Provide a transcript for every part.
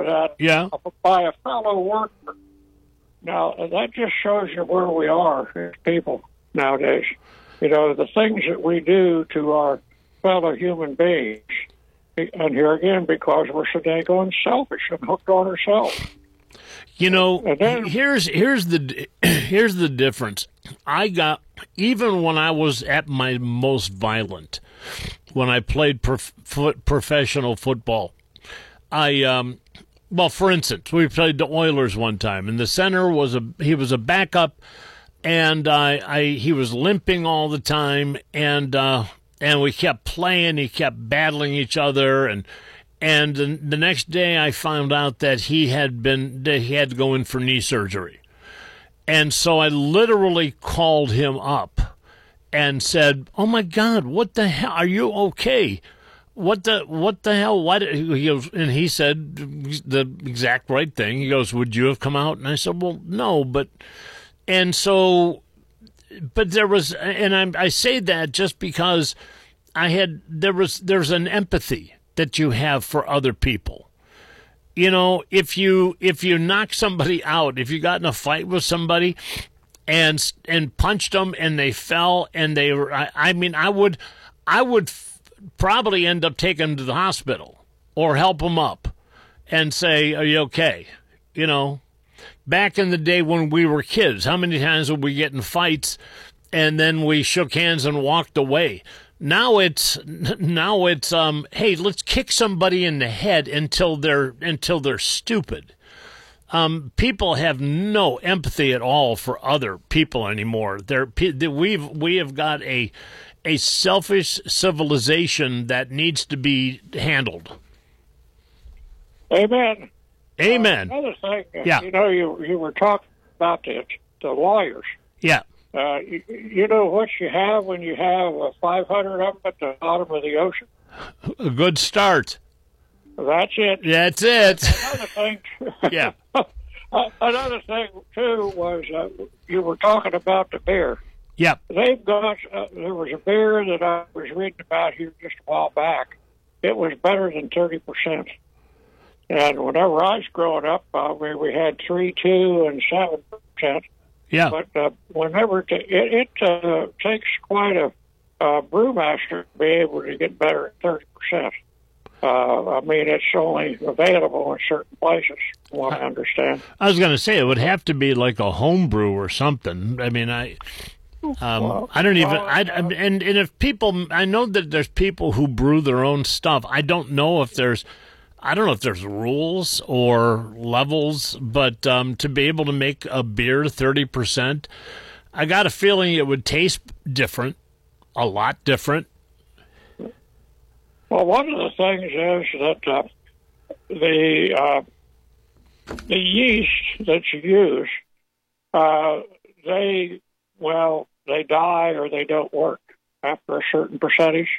that Yeah. by a fellow worker. Now, that just shows you where we are as people nowadays. You know, the things that we do to our fellow human beings. And here again, because we're so daggone selfish and hooked on ourselves. You know, And then, here's the difference. I got, even when I was at my most violent, when I played professional football, well, for instance, we played the Oilers one time, and the center was a backup, and he was limping all the time, and we kept playing. He kept battling each other, and the next day I found out that he had to go in for knee surgery, and so I literally called him up and said, "Oh my God, what the hell? Are you okay? What the hell? Why did he goes?" And he said the exact right thing. He goes, "Would you have come out?" And I said, "Well, no, but." And so, but there was, and I say that just because there's an empathy that you have for other people. You know, if you knock somebody out, if you got in a fight with somebody and punched them and they fell and they were, I would probably end up taking them to the hospital or help them up and say, "Are you okay?" You know, back in the day when we were kids, how many times would we get in fights and then we shook hands and walked away? Now it's hey, let's kick somebody in the head until they're stupid. People have no empathy at all for other people anymore. We have got a selfish civilization that needs to be handled. amen. Amen. Another thing, Yeah. you know, you were talking about the lawyers. Yeah. You know what you have when you have 500 of them at the bottom of the ocean? A good start. That's it. That's it. Another thing, Yeah. another thing too was you were talking about the beer. Yep. They've got there was a beer that I was reading about here just a while back. It was better than 30%. And whenever I was growing up, we had 3, 2, and 7%. Yeah. But whenever it takes quite a brewmaster to be able to get better at 30%. I mean, it's only available in certain places, from what I understand. I was going to say it would have to be like a home brew or something. I mean, I don't even. And if people, I know that there's people who brew their own stuff. I don't know if there's rules or levels, but to be able to make a beer 30%, I got a feeling it would taste different, a lot different. Well, one of the things is that the yeast that you use, they die or they don't work after a certain percentage.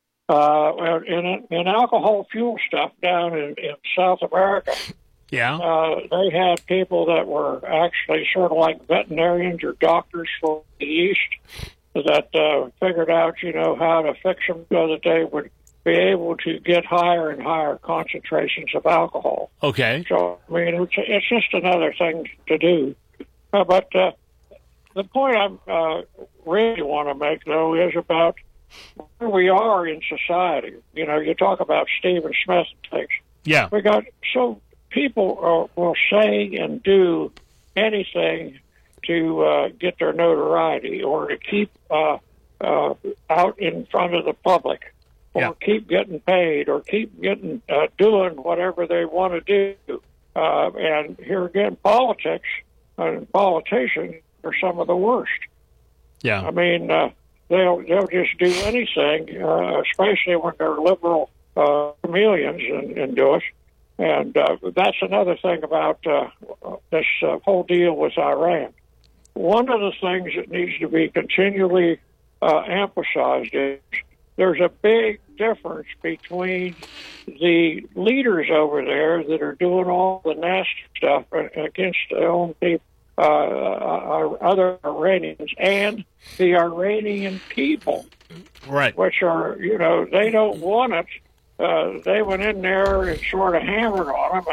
In alcohol fuel stuff down in South America, Yeah. they had people that were actually sort of like veterinarians or doctors for the yeast that figured out, how to fix them so that they would be able to get higher and higher concentrations of alcohol. Okay. So, I mean, it's just another thing to do. But the point I really want to make, though, is about where we are in society. You talk about Stephen Smith and things. Yeah. We got people will say and do anything to get their notoriety or to keep out in front of the public, or keep getting paid, or keep getting doing whatever they want to do. And here again, politics and politicians are some of the worst. Yeah. I mean, they'll just do anything, especially when they're liberal chameleons and do it. And that's another thing about this whole deal with Iran. One of the things that needs to be continually emphasized is there's a big difference between the leaders over there that are doing all the nasty stuff against their own people, other Iranians, and the Iranian people, right? Which are, they don't want it. They went in there and sort of hammered on them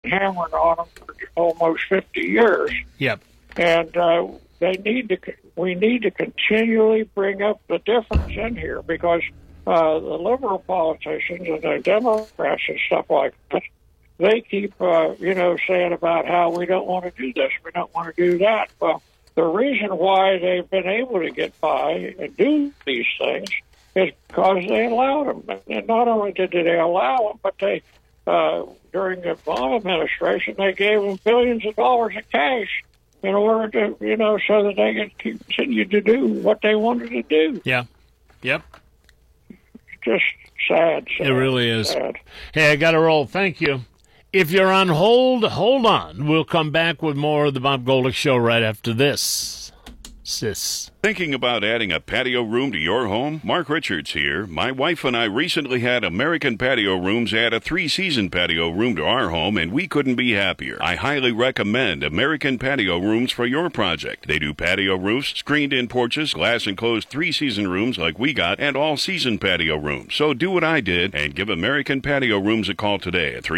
hammering on them for almost 50 years. Yep. And we need to continually bring up the difference in here, because the liberal politicians and the Democrats and stuff like that, they keep, saying about how we don't want to do this, we don't want to do that. Well, the reason why they've been able to get by and do these things is because they allowed them. And not only did they allow them, but they, during the Obama administration, they gave them billions of dollars of cash in order to, so that they could continue to do what they wanted to do. Yeah. Yep. Just sad. It really is. Sad. Hey, I got to roll. Thank you. If you're on hold on. We'll come back with more of the Bob Golick Show right after this. Thinking about adding a patio room to your home? Mark Richards here. My wife and I recently had American Patio Rooms add a 3-season patio room to our home, and we couldn't be happier. I highly recommend American Patio Rooms for your project. They do patio roofs, screened-in porches, glass-enclosed 3-season rooms like we got, and all-season patio rooms. So do what I did and give American Patio Rooms a call today at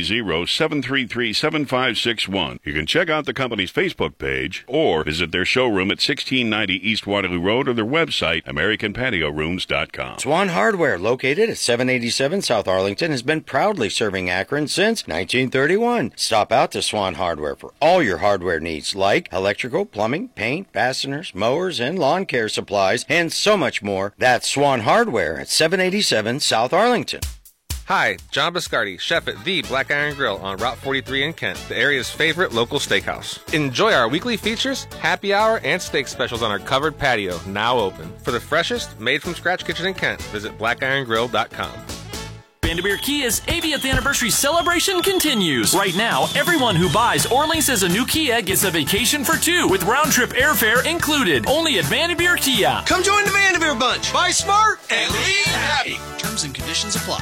330-733-7561. You can check out the company's Facebook page or visit their showroom at 1690 East Waterloo Road or their website, AmericanPatioRooms.com. Swan Hardware, located at 787 South Arlington, has been proudly serving Akron since 1931. Stop out to Swan Hardware for all your hardware needs, like electrical, plumbing, paint, fasteners, mowers, and lawn care supplies, and so much more. That's Swan Hardware at 787 South Arlington. Hi, John Biscardi, chef at The Black Iron Grill on Route 43 in Kent, the area's favorite local steakhouse. Enjoy our weekly features, happy hour, and steak specials on our covered patio, now open. For the freshest, made-from-scratch kitchen in Kent, visit blackirongrill.com. Vanderbeer Kia's 80th anniversary celebration continues. Right now, everyone who buys or leases a new Kia gets a vacation for 2 with round-trip airfare included. Only at Vanderbeer Kia. Come join the Vanderbeer Bunch. Buy smart and leave happy. Terms and conditions apply.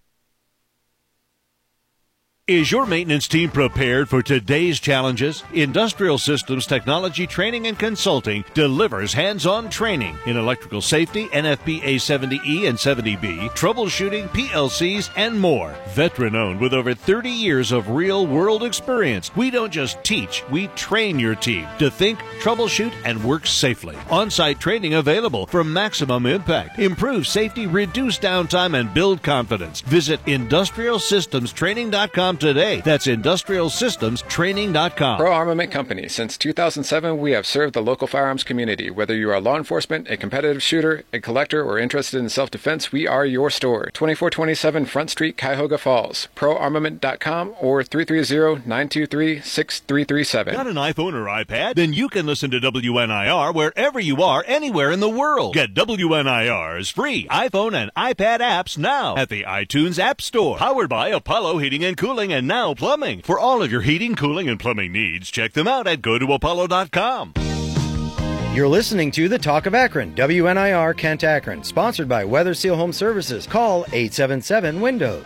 Is your maintenance team prepared for today's challenges? Industrial Systems Technology Training and Consulting delivers hands-on training in electrical safety, NFPA 70E and 70B, troubleshooting, PLCs, and more. Veteran-owned with over 30 years of real-world experience, we don't just teach, we train your team to think, troubleshoot, and work safely. On-site training available for maximum impact. Improve safety, reduce downtime, and build confidence. Visit IndustrialSystemstraining.com today. That's IndustrialSystemstraining.com. Pro Armament Company. Since 2007, we have served the local firearms community. Whether you are law enforcement, a competitive shooter, a collector, or interested in self-defense, we are your store. 2427 Front Street, Cuyahoga Falls. ProArmament.com or 330-923-6337. Got an iPhone or iPad? Then you can listen to WNIR wherever you are, anywhere in the world. Get WNIR's free iPhone and iPad apps now at the iTunes App Store. Powered by Apollo Heating and Cooling and now Plumbing. For all of your heating, cooling, and plumbing needs, check them out at gotoapollo.com. You're listening to The Talk of Akron, WNIR Kent Akron, sponsored by Weather Seal Home Services. Call 877-WINDOWS.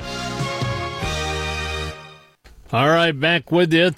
All right, back with you,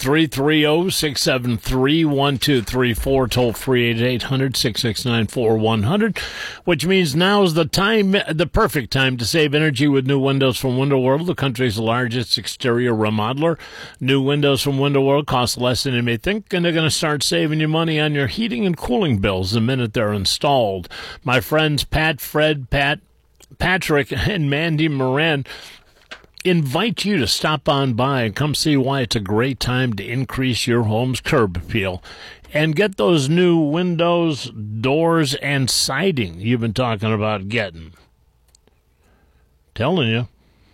330-673-1234, toll free 800-669-4100, which means now's the time, the perfect time to save energy with new windows from Window World, the country's largest exterior remodeler. New windows from Window World cost less than you may think, and they're going to start saving you money on your heating and cooling bills the minute they're installed. My friends Pat, Fred, Patrick, and Mandy Moran invite you to stop on by and come see why it's a great time to increase your home's curb appeal and get those new windows, doors, and siding you've been talking about getting. Telling you.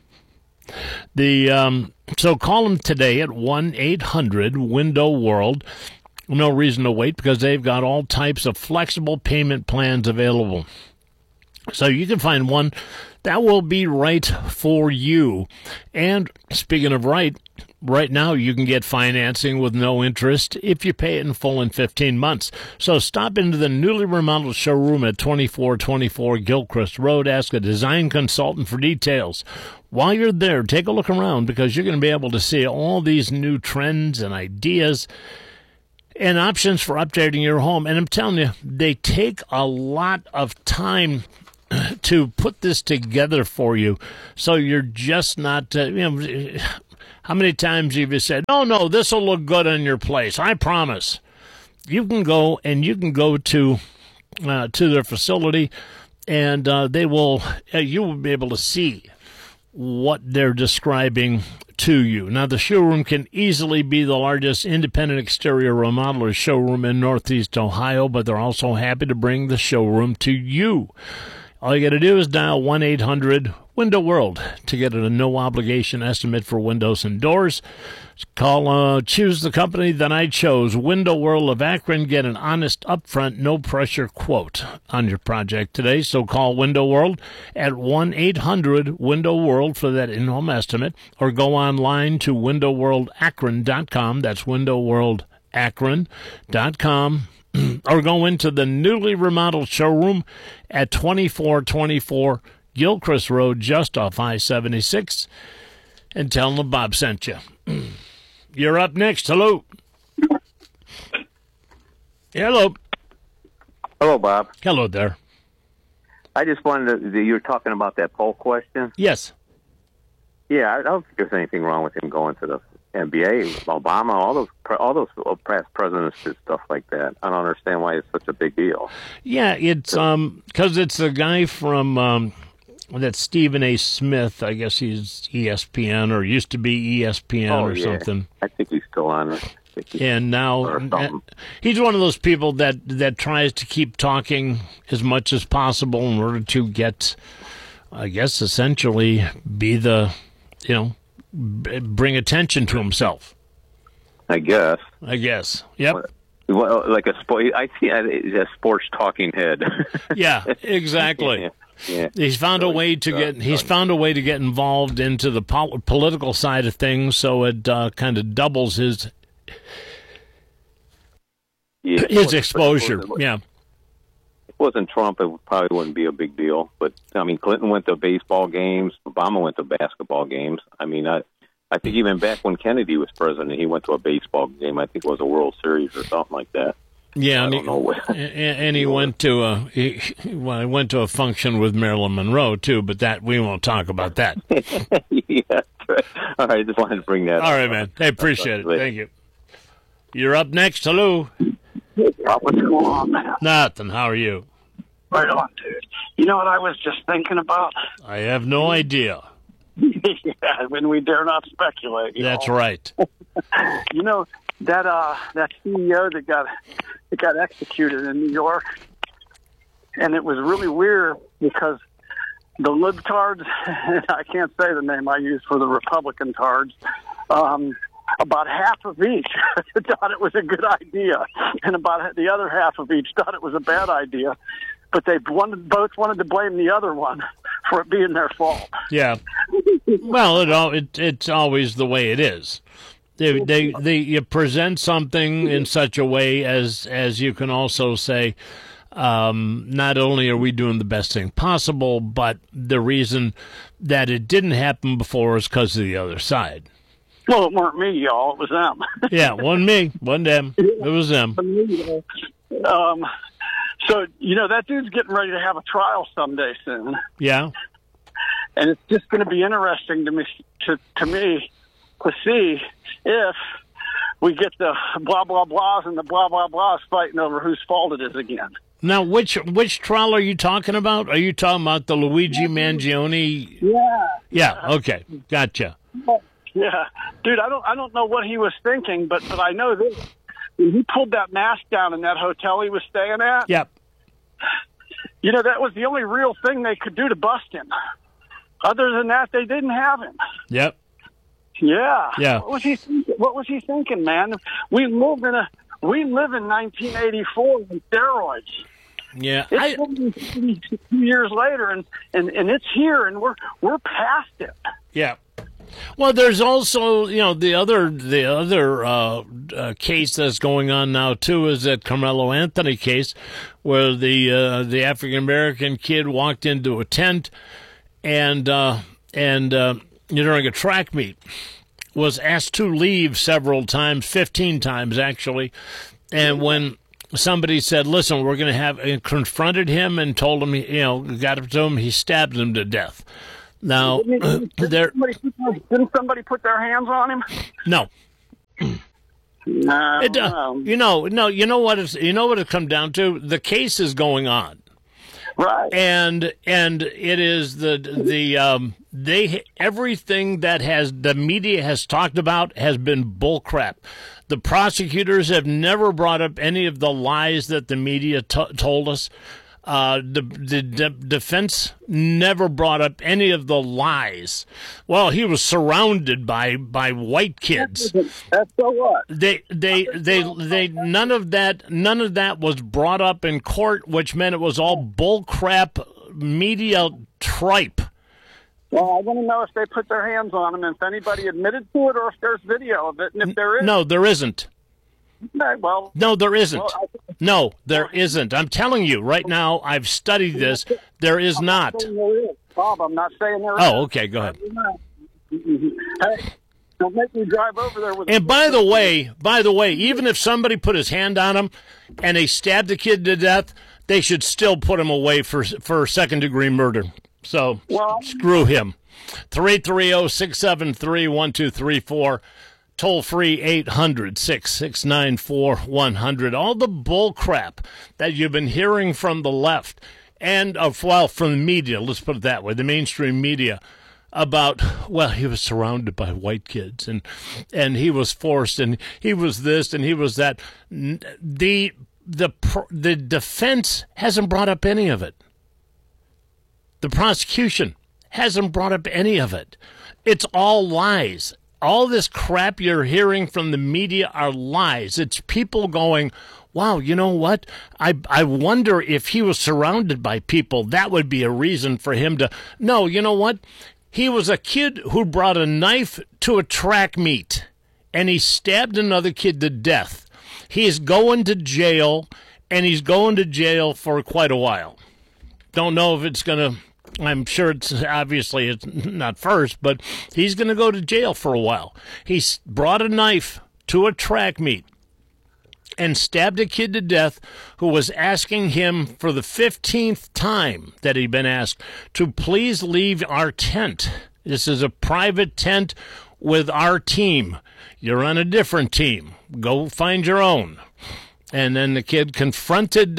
So call them today at 1-800-WINDOW-WORLD. No reason to wait because they've got all types of flexible payment plans available. So you can find one that will be right for you. And speaking of right now you can get financing with no interest if you pay it in full in 15 months. So stop into the newly remodeled showroom at 2424 Gilchrist Road. Ask a design consultant for details. While you're there, take a look around because you're going to be able to see all these new trends and ideas and options for updating your home. And I'm telling you, they take a lot of time to put this together for you, so you're just not, How many times have you said, no, this will look good on your place, I promise. You can go to their facility, and you will be able to see what they're describing to you. Now, the showroom can easily be the largest independent exterior remodeler showroom in Northeast Ohio, but they're also happy to bring the showroom to you. All you got to do is dial 1-800-WINDOW WORLD to get a no-obligation estimate for windows and doors. Choose the company that I chose, Window World of Akron. Get an honest, upfront, no-pressure quote on your project today. So call Window World at 1-800-WINDOW-WORLD for that in-home estimate, or go online to windowworldakron.com. That's windowworldakron.com. Or go into the newly remodeled showroom at 2424 Gilchrist Road, just off I-76, and tell them Bob sent you. You're up next. Hello. Hello. Hello, Bob. Hello there. I just wanted to, you were talking about that poll question. Yes. Yeah, I don't think there's anything wrong with him going to the NBA, Obama, all those past presidents did stuff like that. I don't understand why it's such a big deal. Yeah, it's because it's a guy from that's Stephen A. Smith. I guess he's ESPN or used to be ESPN something. I think he's still on it. And now he's one of those people that tries to keep talking as much as possible in order to get, I guess, essentially be the, bring attention to himself. I guess. Yep. Well, like a sport, I see a sports talking head. Yeah, exactly. Yeah. He's found a way to get involved into the political side of things, so it kind of doubles his exposure. Yeah. If it wasn't Trump, it probably wouldn't be a big deal. But I mean, Clinton went to baseball games. Obama went to basketball games. I mean, I think even back when Kennedy was president, he went to a baseball game. I think it was a World Series or something like that. Yeah, and he went to a function with Marilyn Monroe too, but that we won't talk about that. Yeah, all right. Just wanted to bring that. All right, man. I appreciate it. Thank you. You're up next. Hello. What's going on, man? Nothing. How are you? Right on, dude. You know what I was just thinking about? I have no idea. Yeah, when we dare not speculate. That's right. You know that CEO that got executed in New York, and it was really weird because the libtards, I can't say the name I use for the Republican tards, about half of each thought it was a good idea, and about the other half of each thought it was a bad idea. But they both wanted to blame the other one for it being their fault. Yeah. Well, it's always the way it is. You present something in such a way as you can also say, not only are we doing the best thing possible, but the reason that it didn't happen before is because of the other side. Well, it weren't me, y'all. It was them. Yeah, wasn't me. Wasn't them. It was them. So, that dude's getting ready to have a trial someday soon. Yeah. And it's just going to be interesting to me to see if we get the blah, blah, blahs and the blah, blah, blahs fighting over whose fault it is again. Now, which trial are you talking about? Are you talking about the Luigi Mangione? Yeah. Yeah, okay. Gotcha. Yeah. Dude, I don't know what he was thinking, but I know this. When he pulled that mask down in that hotel he was staying at, yep. That was the only real thing they could do to bust him. Other than that, they didn't have him. Yep. Yeah. Yeah. What was he thinking, man? We live in 1984 with steroids. Yeah. It's 2 years later, and it's here, and we're past it. Yeah. Well, there's also, the other case that's going on now too is that Carmelo Anthony case, where the African American kid walked into a tent and during a track meet was asked to leave several times, 15 times actually, and when somebody said, "Listen, we're going to have," and confronted him and told him, got up to him, he stabbed him to death. Now, didn't somebody put their hands on him? No. No. You know what it comes down to? The case is going on. Right. And it is everything that the media has talked about has been bullcrap. The prosecutors have never brought up any of the lies that the media told us. The defense never brought up any of the lies. Well, he was surrounded by white kids. That's so what? They none of that was brought up in court, which meant it was all bullcrap media tripe. Well, I want to know if they put their hands on him, if anybody admitted to it, or if there's video of it, and if there is. No, there isn't. Okay, well, no, there isn't. No, there isn't. I'm telling you right now, I've studied this. There is not. Bob, I'm not saying there is. Oh, okay, go ahead. Hey, don't make me drive over there with. And by the way, even if somebody put his hand on him and they stabbed the kid to death, they should still put him away for second-degree murder. So screw him. 330-673-1234. Toll free 800-669-4100. All the bull crap that you've been hearing from the left and from the media, let's put it that way, the mainstream media, about, well, he was surrounded by white kids and he was forced and he was this and he was that. The defense hasn't brought up any of it. The prosecution hasn't brought up any of it. It's all lies. All this crap you're hearing from the media are lies. It's people going, wow, you know what? I wonder if he was surrounded by people. That would be a reason for him to. No, you know what? He was a kid who brought a knife to a track meet, and he stabbed another kid to death. He's going to jail, and he's going to jail for quite a while. Don't know if it's going to. I'm sure it's not first, but he's going to go to jail for a while. He brought a knife to a track meet and stabbed a kid to death who was asking him for the 15th time that he'd been asked to please leave our tent. This is a private tent with our team. You're on a different team. Go find your own. And then the kid confronted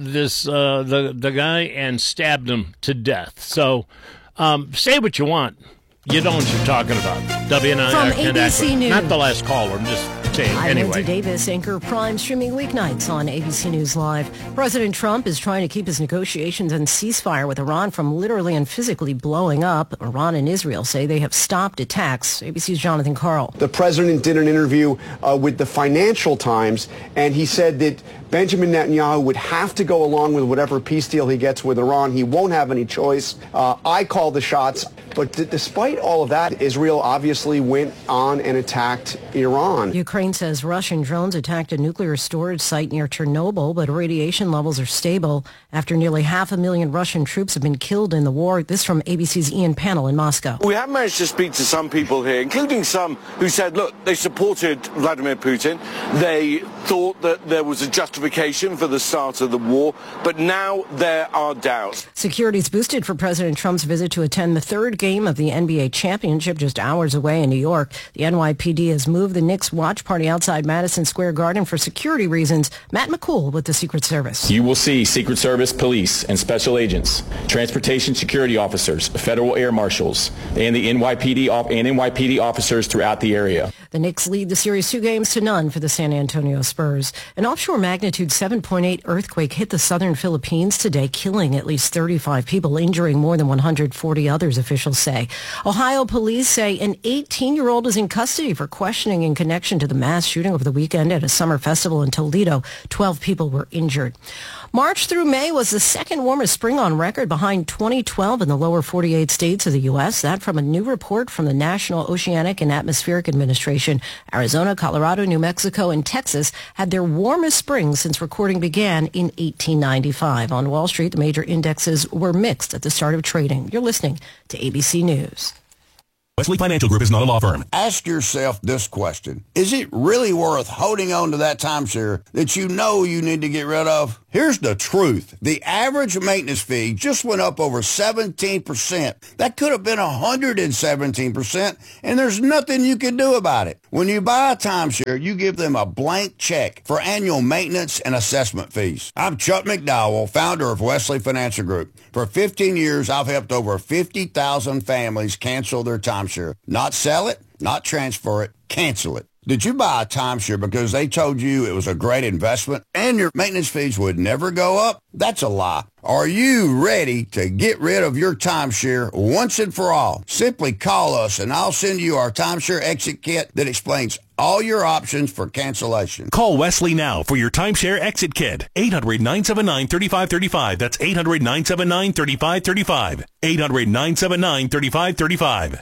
the guy and stabbed him to death. So say what you want. You know what you're talking about. WNIR From ABC News. Not the last caller. I'm just saying. I'm anyway. Lindsay Davis, Anchor Prime, streaming weeknights on ABC News Live. President Trump is trying to keep his negotiations and ceasefire with Iran from literally and physically blowing up. Iran and Israel say they have stopped attacks. ABC's Jonathan Karl. The president did an interview with the Financial Times, and he said that Benjamin Netanyahu would have to go along with whatever peace deal he gets with Iran. He won't have any choice. I call the shots. But despite all of that, Israel obviously went on and attacked Iran. Ukraine says Russian drones attacked a nuclear storage site near Chernobyl, but radiation levels are stable after nearly 500,000 Russian troops have been killed in the war. This from ABC's Ian Pannell in Moscow. We have managed to speak to some people here, including some who said, look, they supported Vladimir Putin. They thought that there was a justification for the start of the war, but now there are doubts. Security is boosted for President Trump's visit to attend the third game of the NBA championship just hours away in New York. The NYPD has moved the Knicks watch party outside Madison Square Garden for security reasons. Matt McCool with the Secret Service. You will see Secret Service, police, and special agents, transportation security officers, federal air marshals, and the NYPD officers throughout the area. The Knicks lead the series 2-0 for the San Antonio Spurs. An offshore magnitude 7.8 earthquake hit the southern Philippines today, killing at least 35 people, injuring more than 140 others, officials say. Ohio police say an 18-year-old is in custody for questioning in connection to the mass shooting over the weekend at a summer festival in Toledo. 12 people were injured. March through May was the second warmest spring on record, behind 2012 in the lower 48 states of the U.S. That from a new report from the National Oceanic and Atmospheric Administration. Arizona, Colorado, New Mexico, and Texas had their warmest springs since recording began in 1895. On Wall Street, the major indexes were mixed at the start of trading. You're listening to ABC News. Wesley Financial Group is not a law firm. Ask yourself this question. Is it really worth holding on to that timeshare that you know you need to get rid of? Here's the truth. The average maintenance fee just went up over 17%. That could have been 117%, and there's nothing you can do about it. When you buy a timeshare, you give them a blank check for annual maintenance and assessment fees. I'm Chuck McDowell, founder of Wesley Financial Group. For 15 years, I've helped over 50,000 families cancel their timeshare. Not sell it, not transfer it, cancel it. Did you buy a timeshare because they told you it was a great investment and your maintenance fees would never go up? That's a lie. Are you ready to get rid of your timeshare once and for all? Simply call us and I'll send you our timeshare exit kit that explains all your options for cancellation. Call Wesley now for your timeshare exit kit. 800-979-3535. That's 800-979-3535. 800-979-3535.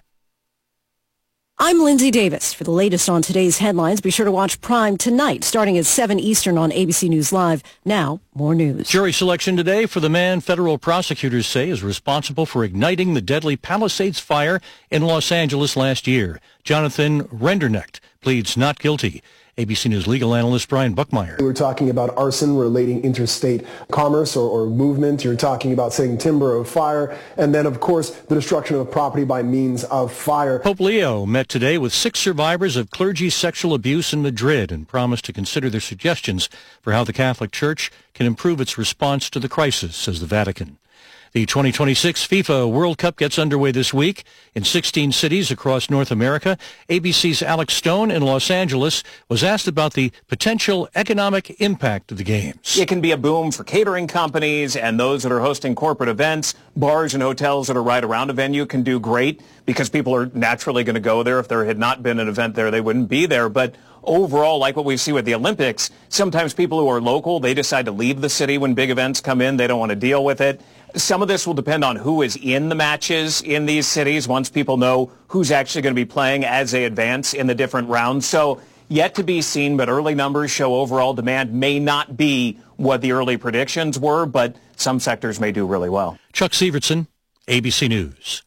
I'm Lindsay Davis. For the latest on today's headlines, be sure to watch Prime tonight, starting at 7 Eastern on ABC News Live. Now, more news. Jury selection today for the man federal prosecutors say is responsible for igniting the deadly Palisades fire in Los Angeles last year. Jonathan Rendernecht pleads not guilty. ABC News legal analyst Brian Buckmeyer. We're talking about arson relating interstate commerce or movement. You're talking about setting timber of fire. And then, of course, the destruction of property by means of fire. Pope Leo met today with 6 survivors of clergy sexual abuse in Madrid and promised to consider their suggestions for how the Catholic Church can improve its response to the crisis, says the Vatican. The 2026 FIFA World Cup gets underway this week in 16 cities across North America. ABC's Alex Stone in Los Angeles was asked about the potential economic impact of the games. It can be a boom for catering companies and those that are hosting corporate events. Bars and hotels that are right around a venue can do great because people are naturally going to go there. If there had not been an event there, they wouldn't be there. But overall, like what we see with the Olympics, sometimes people who are local, they decide to leave the city when big events come in. They don't want to deal with it. Some of this will depend on who is in the matches in these cities once people know who's actually going to be playing as they advance in the different rounds. So yet to be seen, but early numbers show overall demand may not be what the early predictions were, but some sectors may do really well. Chuck Sievertson, ABC News.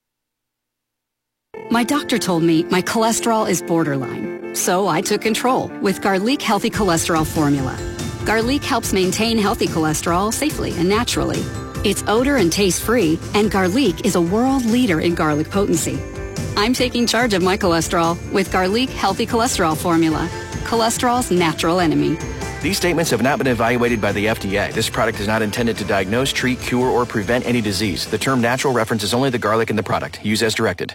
My doctor told me my cholesterol is borderline, so I took control with Garlic Healthy Cholesterol Formula. Garlic helps maintain healthy cholesterol safely and naturally. It's odor and taste-free, and Garlic is a world leader in garlic potency. I'm taking charge of my cholesterol with Garlic Healthy Cholesterol Formula, cholesterol's natural enemy. These statements have not been evaluated by the FDA. This product is not intended to diagnose, treat, cure, or prevent any disease. The term natural references only the garlic in the product. Use as directed.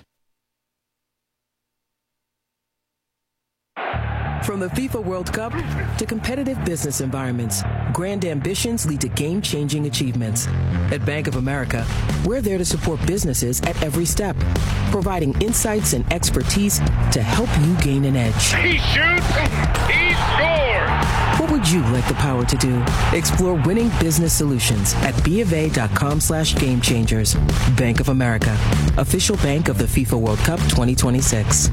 From the FIFA World Cup to competitive business environments, grand ambitions lead to game-changing achievements. At Bank of America, we're there to support businesses at every step, providing insights and expertise to help you gain an edge. He shoots, he scores! What would you like the power to do? Explore winning business solutions at BofA.com/gamechangers. Bank of America, official bank of the FIFA World Cup 2026.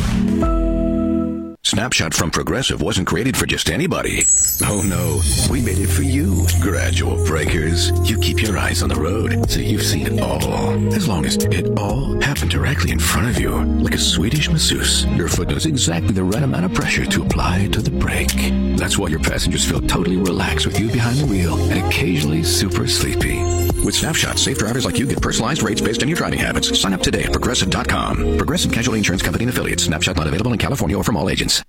Snapshot from Progressive wasn't created for just anybody. Oh no, we made it for you. Gradual breakers. You keep your eyes on the road, so you've seen it all. As long as it all happened directly in front of you, like a Swedish masseuse, your foot knows exactly the right amount of pressure to apply to the brake. That's why your passengers feel totally relaxed with you behind the wheel and occasionally super sleepy. With Snapshot, safe drivers like you get personalized rates based on your driving habits. Sign up today at Progressive.com. Progressive Casualty Insurance Company and Affiliates. Snapshot not available in California or from all agents.